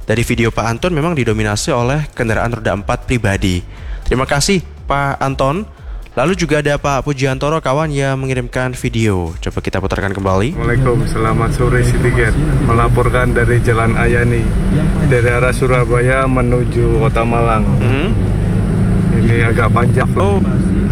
Dari video Pak Anton memang didominasi oleh kendaraan roda 4 pribadi. Terima kasih Pak Anton. Lalu juga ada Pak Pujiantoro, kawan yang mengirimkan video. Coba kita putarkan kembali. Assalamualaikum, selamat sore Citizen. Melaporkan dari Jalan Ayani, dari arah Surabaya menuju Kota Malang. Ini agak panjang. Oh,